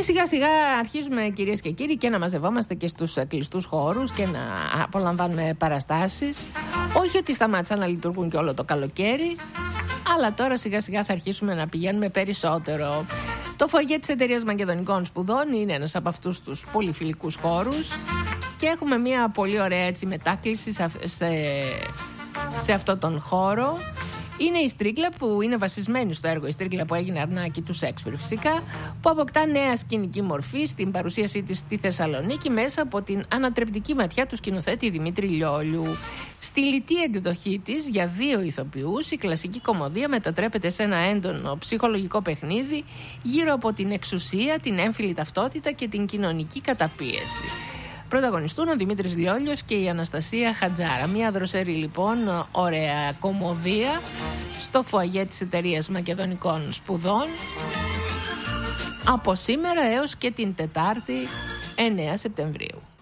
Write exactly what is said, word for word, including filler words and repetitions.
σιγά σιγά αρχίζουμε, κυρίες και κύριοι, και να μαζευόμαστε και στους κλειστούς χώρους και να απολαμβάνουμε παραστάσεις. Όχι ότι σταμάτησαν να λειτουργούν και όλο το καλοκαίρι, αλλά τώρα σιγά σιγά θα αρχίσουμε να πηγαίνουμε περισσότερο. Το φωαγέ της Εταιρείας Μακεδονικών Σπουδών είναι ένας από αυτούς τους πολυφιλικούς χώρους και έχουμε μια πολύ ωραία έτσι μετάκληση σε, σε, σε αυτόν τον χώρο. Είναι η Στρίγκλα, που είναι βασισμένη στο έργο «Η Στρίγκλα που έγινε αρνάκι» του Σέξπιρ φυσικά, που αποκτά νέα σκηνική μορφή στην παρουσίασή της στη Θεσσαλονίκη μέσα από την ανατρεπτική ματιά του σκηνοθέτη Δημήτρη Λιόλιου. Στη λιτή εκδοχή της για δύο ηθοποιούς, η κλασική κωμωδία μετατρέπεται σε ένα έντονο ψυχολογικό παιχνίδι γύρω από την εξουσία, την έμφυλη ταυτότητα και την κοινωνική καταπίεση. Πρωταγωνιστούν ο Δημήτρης Λιόλιος και η Αναστασία Χατζάρα. Μια δροσερή λοιπόν ωραία κωμωδία στο φωαγέ της Εταιρείας Μακεδονικών Σπουδών από σήμερα έως και την Τετάρτη εννέα Σεπτεμβρίου.